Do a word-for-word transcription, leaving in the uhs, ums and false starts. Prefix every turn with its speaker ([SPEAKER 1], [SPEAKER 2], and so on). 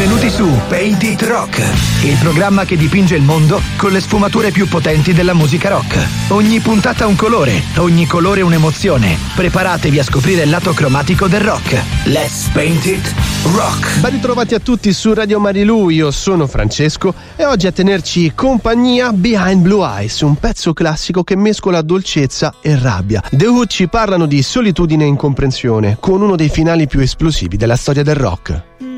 [SPEAKER 1] Benvenuti su Paint It Rock, il programma che dipinge il mondo con le sfumature più potenti della musica rock. Ogni puntata un colore, ogni colore un'emozione. Preparatevi a scoprire il lato cromatico del rock. Let's Paint It Rock.
[SPEAKER 2] Ben ritrovati a tutti su Radio Marilù, io sono Francesco e oggi a tenerci compagnia Behind Blue Eyes, un pezzo classico che mescola dolcezza e rabbia. The Who ci parlano di solitudine e incomprensione, con uno dei finali più esplosivi della storia del rock.